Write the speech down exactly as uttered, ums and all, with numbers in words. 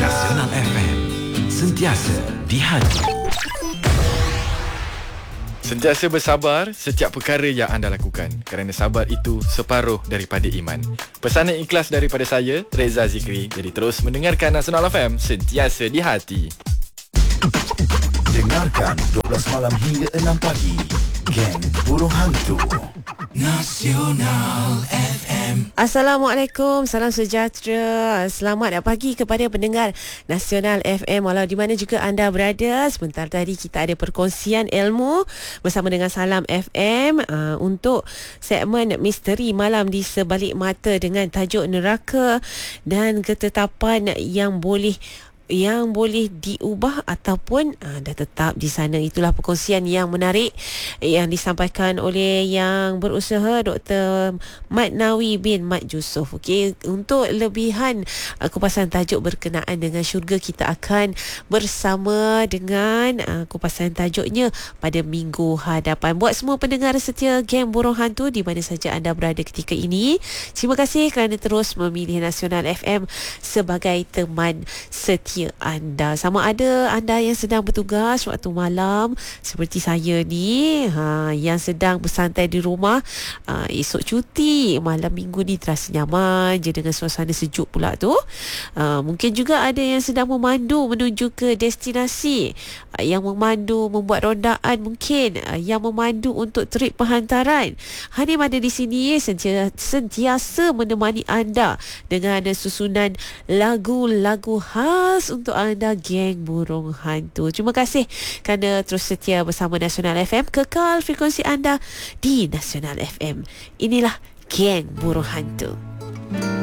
Nasional F M, sentiasa di hati. Sentiasa bersabar setiap perkara yang anda lakukan, kerana sabar itu separuh daripada iman. Pesanan ikhlas daripada saya, Reza Zikri. Jadi terus mendengarkan Nasional F M, sentiasa di hati. Dengarkan dua belas malam hingga enam pagi. Geng Burung Hantu Nasional F M. Assalamualaikum, salam sejahtera. Selamat pagi kepada pendengar Nasional F M, walau di mana juga anda berada. Sebentar tadi kita ada perkongsian ilmu bersama dengan Salam F M uh, untuk segmen misteri malam di sebalik mata dengan tajuk neraka dan ketetapan yang boleh yang boleh diubah ataupun aa, dah tetap di sana. Itulah perkongsian yang menarik yang disampaikan oleh yang berusaha Doktor Mat Nawi bin Mat Yusof. Okey, untuk lebihan aa, kupasan tajuk berkenaan dengan syurga, kita akan bersama dengan aa, kupasan tajuknya pada minggu hadapan. Buat semua pendengar setia Geng Burung Hantu di mana saja anda berada ketika ini, terima kasih kerana terus memilih Nasional F M sebagai teman setia anda. Sama ada anda yang sedang bertugas waktu malam seperti saya ni, ha, yang sedang bersantai di rumah, ha, esok cuti, malam minggu ni terasa nyaman je dengan suasana sejuk pula tu. Ha, mungkin juga ada yang sedang memandu menuju ke destinasi, ha, yang memandu membuat rondaan, mungkin ha, yang memandu untuk trip penghantaran. Hanim ada di sini sentiasa, sentiasa menemani anda dengan ada susunan lagu-lagu khas untuk anda Geng Burung Hantu. Terima kasih kerana terus setia bersama Nasional F M. Kekal frekuensi anda di Nasional F M. Inilah Geng Burung Hantu.